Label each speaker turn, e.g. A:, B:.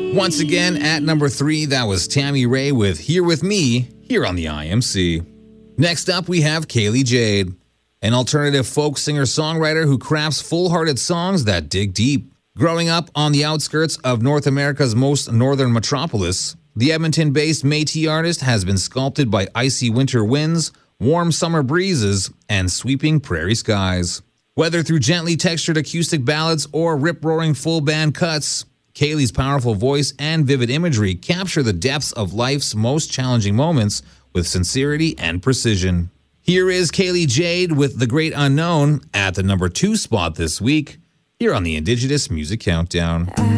A: Once again, at number 3, that was Tammy Rae with Here With Me, here on the IMC. Next up, we have Kaylee Jade, an alternative folk singer-songwriter who crafts full-hearted songs that dig deep. Growing up on the outskirts of North America's most northern metropolis, the Edmonton-based Métis artist has been sculpted by icy winter winds, warm summer breezes, and sweeping prairie skies. Whether through gently textured acoustic ballads or rip-roaring full-band cuts, Kaylee's powerful voice and vivid imagery capture the depths of life's most challenging moments with sincerity and precision. Here is Kaylee Jade with The Great Unknown at the number 2 spot this week, here on the Indigenous Music Countdown.